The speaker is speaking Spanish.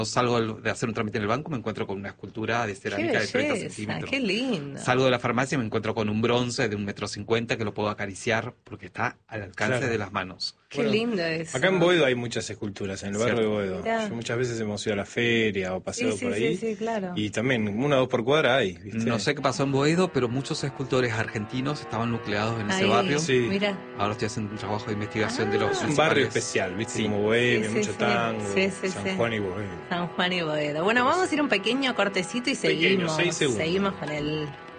salgo de hacer un trámite en el banco, me encuentro con una escultura de Qué cerámica de 30 belleza, centímetros. qué lindo. Salgo de la farmacia y me encuentro con un bronce de 1,50 m que lo puedo acariciar porque está al alcance Claro. de las manos. Qué lindo eso. Acá en Boedo hay muchas esculturas, en el barrio de Boedo. Mirá. Yo muchas veces hemos ido a la feria o paseado Sí, por ahí. sí, claro. Y también 1 o 2 por cuadra hay, ¿viste? No sé qué pasó en Boedo, pero muchos escultores argentinos estaban nucleados en ese Ahí, barrio. Sí. Mira. Ahora estoy haciendo un trabajo de investigación de los Es un barrio principales. especial, ¿viste? Sí. Como Bohemia, Sí, mucho sí. tango, Sí, sí, San sí. Juan y Boedo. San Juan y Boedo. Bueno, vamos a ir un pequeño cortecito y Pequeño, seguimos. 6 segundos. Seguimos con el